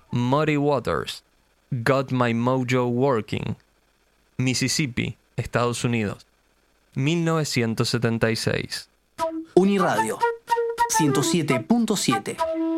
Muddy Waters, Got My Mojo Working, Mississippi, Estados Unidos, 1976. Uniradio 107.7